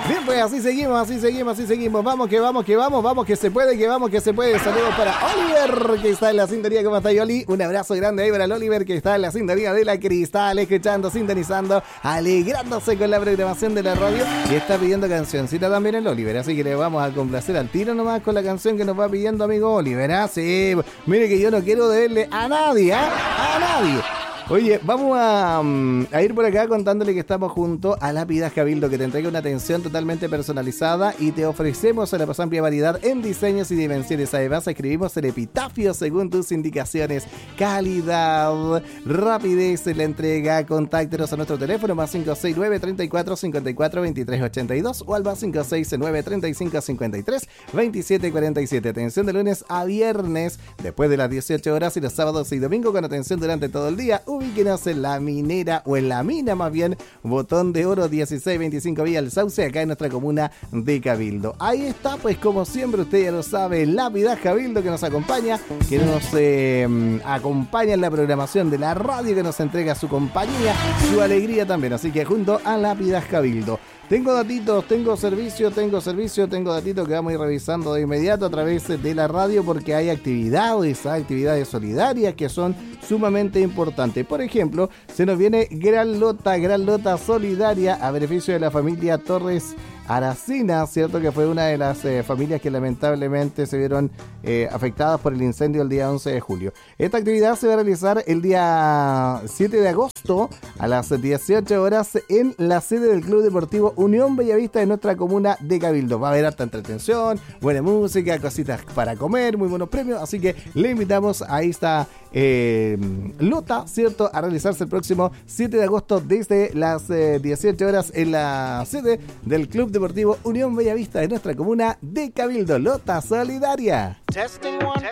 Bien, pues así seguimos. Vamos que se puede. Saludos para Oliver, que está en la sintonía. ¿Cómo está, Oli? Un abrazo grande ahí para el Oliver, que está en la sintonía de la Cristal, escuchando, sintonizando, alegrándose con la programación de la radio. Y está pidiendo cancioncita también el Oliver, así que le vamos a complacer al tiro nomás con la canción que nos va pidiendo amigo Oliver. Sí, mire que yo no quiero deberle a nadie, a nadie. Oye, vamos a ir por acá contándole que estamos junto a Lápidas Cabildo, que te entrega una atención totalmente personalizada y te ofrecemos la más amplia variedad en diseños y dimensiones. Además, escribimos el epitafio según tus indicaciones. Calidad, rapidez en la entrega. Contáctenos a nuestro teléfono más 569 34 54 23 82 o al más 569 35 53 27 47. Atención de lunes a viernes después de las 18 horas y los sábados y domingos con atención durante todo el día. Ubíquenos en la minera, o en la mina más bien, Botón de Oro 1625 Vía El Sauce, acá en nuestra comuna de Cabildo. Ahí está, pues como siempre, usted ya lo sabe, Lápidas Cabildo, que nos acompaña, que nos acompaña en la programación de la radio, que nos entrega su compañía, su alegría también. Así que junto a Lápidas Cabildo. Tengo datitos, tengo servicio, tengo datitos que vamos a ir revisando de inmediato a través de la radio, porque hay actividades solidarias que son sumamente importantes. Por ejemplo, se nos viene gran lota solidaria a beneficio de la familia Torres Aracina, cierto, que fue una de las familias que lamentablemente se vieron afectadas por el incendio el día 11 de julio. Esta actividad se va a realizar el día 7 de agosto a las 18 horas en la sede del Club Deportivo Unión Bellavista de nuestra comuna de Cabildo. Va a haber harta entretención, buena música, cositas para comer, muy buenos premios, así que le invitamos a esta lota, cierto, a realizarse el próximo 7 de agosto desde las 18 horas en la sede del Club Deportivo Unión Bellavista de nuestra comuna de Cabildo. Lota solidaria. Testing 1,